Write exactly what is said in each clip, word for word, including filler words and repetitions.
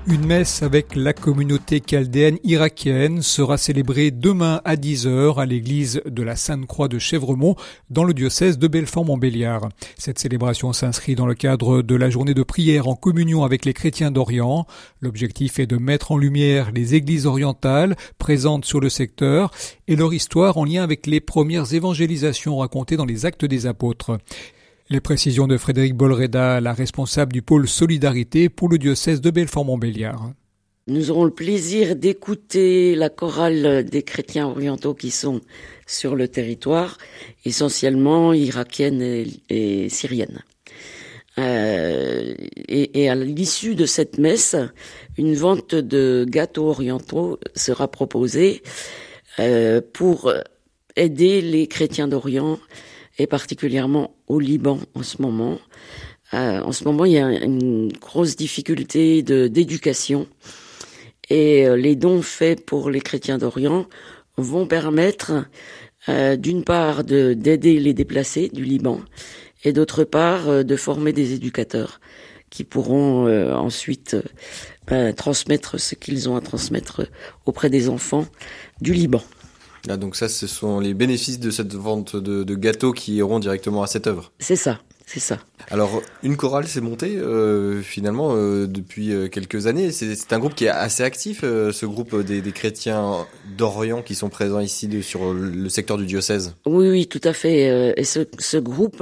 Une messe avec la communauté chaldéenne irakienne sera célébrée demain à dix heures à l'église de la Sainte-Croix de Chèvremont dans le diocèse de Belfort-Montbéliard. Cette célébration s'inscrit dans le cadre de la journée de prière en communion avec les chrétiens d'Orient. L'objectif est de mettre en lumière les églises orientales présentes sur le secteur et leur histoire en lien avec les premières évangélisations racontées dans les Actes des Apôtres. Les précisions de Frédéric Bolreda, la responsable du pôle Solidarité pour le diocèse de Belfort-Montbéliard. Nous aurons le plaisir d'écouter la chorale des chrétiens orientaux qui sont sur le territoire, essentiellement irakienne et, et syrienne. Euh, et, et à l'issue de cette messe, une vente de gâteaux orientaux sera proposée euh, pour aider les chrétiens d'Orient, et particulièrement au Liban en ce moment. Euh, en ce moment, il y a une grosse difficulté de, d'éducation et euh, les dons faits pour les chrétiens d'Orient vont permettre euh, d'une part de, d'aider les déplacés du Liban et d'autre part euh, de former des éducateurs qui pourront euh, ensuite euh, ben, transmettre ce qu'ils ont à transmettre auprès des enfants du Liban. Ah, donc ça, ce sont les bénéfices de cette vente de, de gâteaux qui iront directement à cette œuvre. C'est ça, c'est ça. Alors, une chorale s'est montée euh, finalement euh, depuis euh, quelques années. C'est, c'est un groupe qui est assez actif, euh, ce groupe des, des chrétiens d'Orient qui sont présents ici de, sur le secteur du diocèse. Oui, oui, tout à fait. Et ce, ce groupe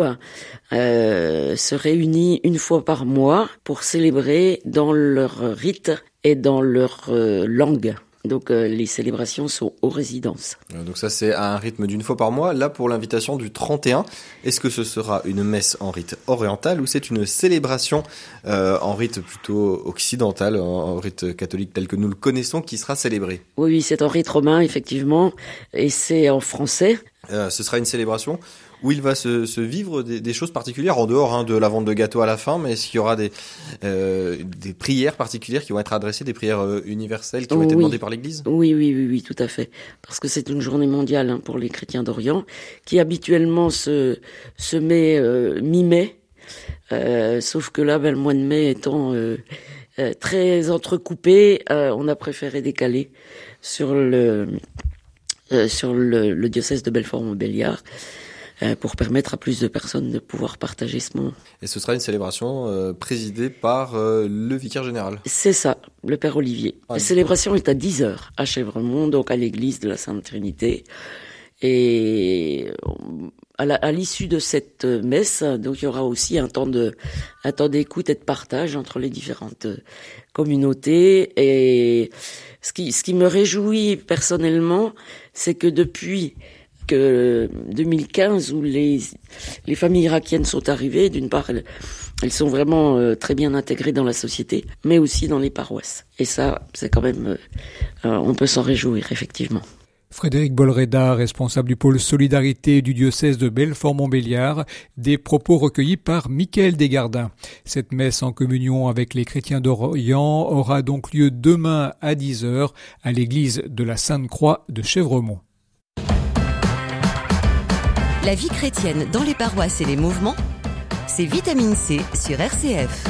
euh, se réunit une fois par mois pour célébrer dans leur rite et dans leur euh, langue. Donc euh, les célébrations sont aux résidences. Donc ça c'est à un rythme d'une fois par mois. Là pour l'invitation du trente et un, est-ce que ce sera une messe en rite oriental ou c'est une célébration euh, en rite plutôt occidental, en rite catholique tel que nous le connaissons qui sera célébrée? Oui, oui, c'est en rite romain effectivement et c'est en français. Euh, ce sera une célébration où il va se, se vivre des, des choses particulières en dehors hein, de la vente de gâteaux à la fin, mais est-ce qu'il y aura des, euh, des prières particulières qui vont être adressées, des prières euh, universelles qui ont oui. été demandées par l'Église? Oui, oui, oui, oui, tout à fait. Parce que c'est une journée mondiale hein, pour les chrétiens d'Orient, qui habituellement se, se met euh, mi-mai, euh, sauf que là, ben, le mois de mai étant euh, euh, très entrecoupé, euh, on a préféré décaler sur le, euh, sur le, le diocèse de Belfort-Montbéliard, pour permettre à plus de personnes de pouvoir partager ce moment. Et ce sera une célébration euh, présidée par euh, le vicaire général. C'est ça, le Père Olivier. Ah, la célébration est à dix heures à Chèvremont, donc à l'église de la Sainte Trinité. Et à, la, à l'issue de cette messe, donc il y aura aussi un temps de, un temps d'écoute et de partage entre les différentes communautés. Et ce qui, ce qui me réjouit personnellement, c'est que depuis que deux mille quinze où les les familles irakiennes sont arrivées, d'une part elles, elles sont vraiment euh, très bien intégrées dans la société, mais aussi dans les paroisses. Et ça, c'est quand même, euh, on peut s'en réjouir effectivement. Frédéric Bolreda, responsable du pôle Solidarité du diocèse de Belfort-Montbéliard, des propos recueillis par Mickaël Desgardins. Cette messe en communion avec les chrétiens d'Orient aura donc lieu demain à dix heures à l'église de la Sainte-Croix de Chèvremont. La vie chrétienne dans les paroisses et les mouvements, c'est Vitamine C sur R C F.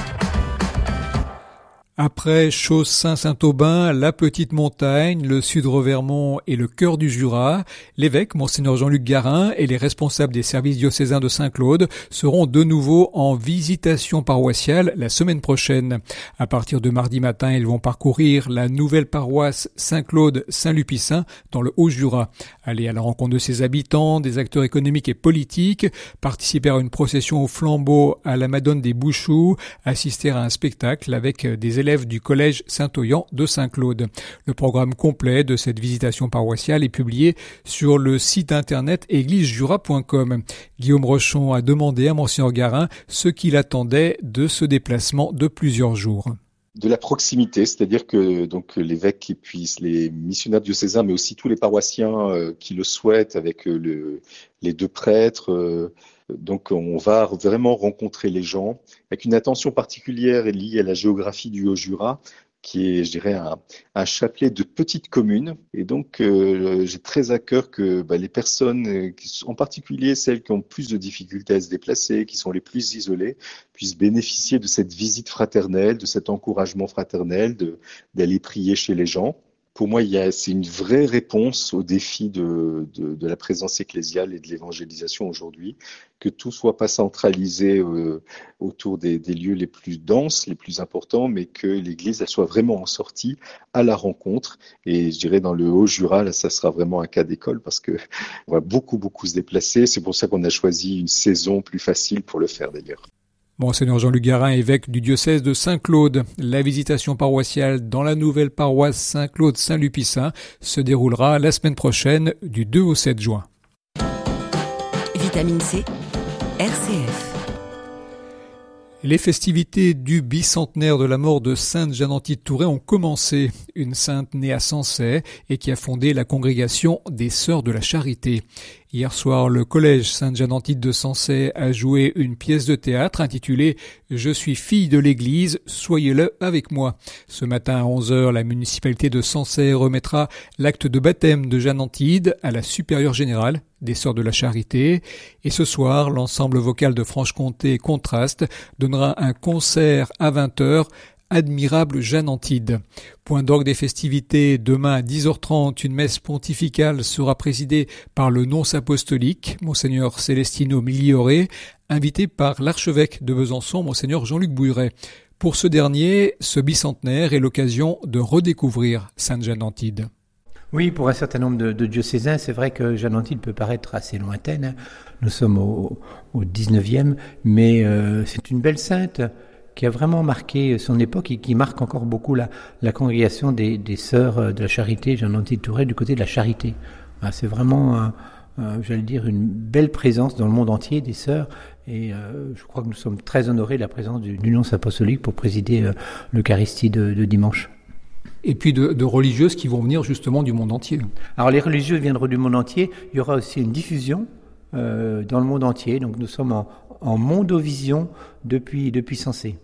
Après Chaussin-Saint-Aubin, la Petite Montagne, le Sud-Revermont et le cœur du Jura, l'évêque, Monseigneur Jean-Luc Garin, et les responsables des services diocésains de Saint-Claude seront de nouveau en visitation paroissiale la semaine prochaine. À partir de mardi matin, ils vont parcourir la nouvelle paroisse Saint-Claude-Saint-Lupicin dans le Haut-Jura. Aller à la rencontre de ses habitants, des acteurs économiques et politiques, participer à une procession au flambeau à la Madone des Bouchoux, assister à un spectacle avec des élèves du collège Saint-Oyan de Saint-Claude. Le programme complet de cette visitation paroissiale est publié sur le site internet église jura point com. Guillaume Rochon a demandé à Monseigneur Garin ce qu'il attendait de ce déplacement de plusieurs jours. De la proximité, c'est-à-dire que donc l'évêque et puis les missionnaires diocésains, mais aussi tous les paroissiens euh, qui le souhaitent, avec euh, le, les deux prêtres. Euh, donc on va vraiment rencontrer les gens avec une attention particulière liée à la géographie du Haut-Jura, qui est, je dirais, un, un chapelet de petites communes. Et donc, euh, j'ai très à cœur que bah, les personnes, qui sont, en particulier celles qui ont plus de difficultés à se déplacer, qui sont les plus isolées, puissent bénéficier de cette visite fraternelle, de cet encouragement fraternel, de, d'aller prier chez les gens. Pour moi, il y a, c'est une vraie réponse au défi de, de, de la présence ecclésiale et de l'évangélisation aujourd'hui, que tout soit pas centralisé euh, autour des, des lieux les plus denses, les plus importants, mais que l'Église elle soit vraiment en sortie à la rencontre. Et je dirais dans le Haut-Jura, là, ça sera vraiment un cas d'école parce que on va beaucoup, beaucoup se déplacer. C'est pour ça qu'on a choisi une saison plus facile pour le faire d'ailleurs. Monseigneur Jean-Luc Garin, évêque du diocèse de Saint-Claude. La visitation paroissiale dans la nouvelle paroisse Saint-Claude-Saint-Lupicin se déroulera la semaine prochaine du deux au sept juin. Vitamine C, R C F. Les festivités du bicentenaire de la mort de Sainte Jeanne-Antide Touret ont commencé. Une sainte née à Sancey et qui a fondé la congrégation des Sœurs de la Charité. Hier soir, le collège Sainte-Jeanne-Antide de Sancey a joué une pièce de théâtre intitulée « Je suis fille de l'Église, soyez-le avec moi ». Ce matin à onze heures, la municipalité de Sancey remettra l'acte de baptême de Jeanne-Antide à la supérieure générale des Sœurs de la Charité. Et ce soir, l'ensemble vocal de Franche-Comté Contraste donnera un concert à vingt heures. Admirable Jeanne-Antide. Point d'orgue des festivités, demain à dix heures trente, une messe pontificale sera présidée par le nonce apostolique, Monseigneur Celestino Migliore, invité par l'archevêque de Besançon, Monseigneur Jean-Luc Bouilleret. Pour ce dernier, ce bicentenaire est l'occasion de redécouvrir Sainte Jeanne-Antide. Oui, pour un certain nombre de, de diocésains, c'est vrai que Jeanne-Antide peut paraître assez lointaine. Nous sommes au, au dix-neuvième, mais euh, c'est une belle sainte qui a vraiment marqué son époque et qui marque encore beaucoup la, la congrégation des, des Sœurs de la Charité, Jeanne-Antide Touret, du côté de la charité. C'est vraiment, un, un, j'allais dire, une belle présence dans le monde entier des Sœurs. Et euh, je crois que nous sommes très honorés de la présence du, du nonce apostolique pour présider euh, l'Eucharistie de, de dimanche. Et puis de, de religieuses qui vont venir justement du monde entier. Alors les religieuses viendront du monde entier. Il y aura aussi une diffusion euh, dans le monde entier. Donc nous sommes en, en mondovision depuis, depuis Sancey.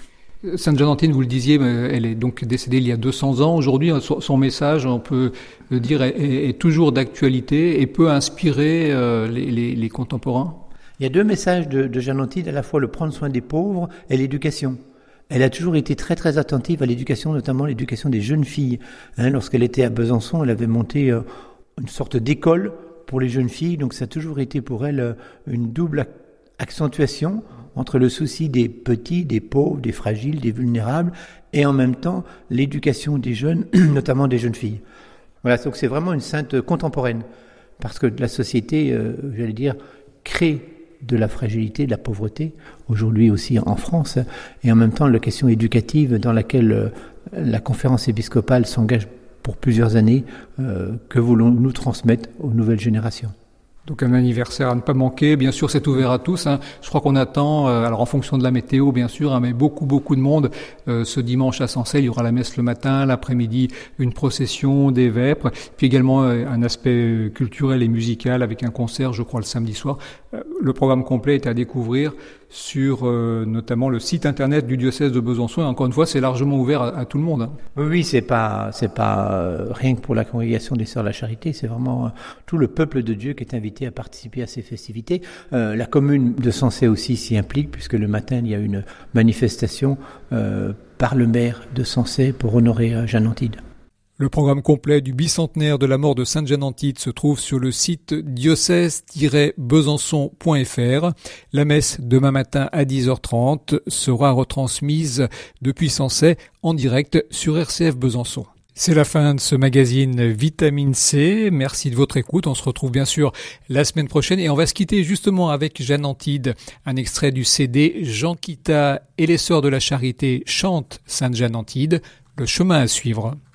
Sainte Jeanne-Antide, vous le disiez, elle est donc décédée il y a deux cents ans. Aujourd'hui, son message, on peut le dire, est, est toujours d'actualité et peut inspirer euh, les, les, les contemporains. Il y a deux messages de, de Jeanne-Antide, à la fois le prendre soin des pauvres et l'éducation. Elle a toujours été très très attentive à l'éducation, notamment l'éducation des jeunes filles. Hein, lorsqu'elle était à Besançon, elle avait monté euh, une sorte d'école pour les jeunes filles, donc ça a toujours été pour elle euh, une double accentuation entre le souci des petits, des pauvres, des fragiles, des vulnérables, et en même temps l'éducation des jeunes, notamment des jeunes filles. Voilà, donc c'est vraiment une sainte contemporaine, parce que la société, euh, j'allais dire, crée de la fragilité, de la pauvreté, aujourd'hui aussi en France, et en même temps la question éducative dans laquelle euh, la conférence épiscopale s'engage pour plusieurs années, euh, que voulons-nous transmettre aux nouvelles générations. Donc un anniversaire à ne pas manquer, bien sûr c'est ouvert à tous, hein. Je crois qu'on attend, euh, alors en fonction de la météo bien sûr, hein, mais beaucoup beaucoup de monde euh, ce dimanche à Sancey. Il y aura la messe le matin, l'après-midi une procession des vêpres, puis également euh, un aspect culturel et musical avec un concert je crois le samedi soir. Euh, le programme complet est à découvrir sur euh, notamment le site internet du diocèse de Besançon, et encore une fois c'est largement ouvert à, à tout le monde, hein. Oui, oui, c'est pas c'est pas euh, rien que pour la congrégation des Sœurs de la Charité, c'est vraiment euh, tout le peuple de Dieu qui est invité à participer à ces festivités. Euh, la commune de Sancey aussi s'y implique, puisque le matin il y a une manifestation euh, par le maire de Sancey pour honorer euh, Jeanne-Antide. Le programme complet du bicentenaire de la mort de Sainte Jeanne-Antide se trouve sur le site diocèse tiret besançon point f r. La messe demain matin à dix heures trente sera retransmise depuis Sancey en direct sur R C F Besançon. C'est la fin de ce magazine Vitamine C. Merci de votre écoute. On se retrouve bien sûr la semaine prochaine et on va se quitter justement avec Jeanne-Antide. Un extrait du C D Jean Kita et les Sœurs de la Charité chantent Sainte Jeanne-Antide. Le chemin à suivre.